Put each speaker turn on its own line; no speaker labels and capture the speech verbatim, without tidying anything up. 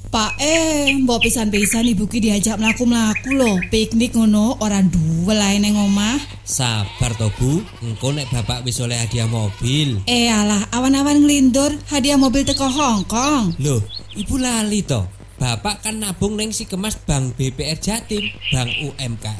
Pak eh, mbok pisan-pisan ibu ki diajak mlaku-mlaku lho, piknik ngono ora duwe lae ning omah.
Sabar to Bu, engko nek bapak wis oleh hadiah mobil.
Eh alah, awan-awan nglindur, hadiah mobil teko Hongkong.
Loh, ibu lali to. Bapak kan nabung ning si Kemas Bank B P R Jatim, Bank U M K